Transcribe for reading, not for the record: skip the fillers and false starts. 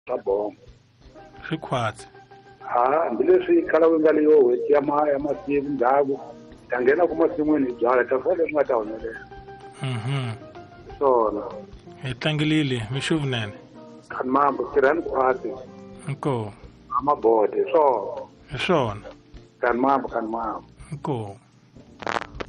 Tabonga. Swikhwatsi. Hambileswi khala ku nga leyo hweti ya masiku ndzhaku ta nghena kumasin'wini hi byala ta fole swi nga ta humelela. Swona. Hi tlangilile mixuvunene. Khanimambo tirhani khwatsi. Inkomu. Amabode swona. Hi swona. Khanimambo. Inkomu.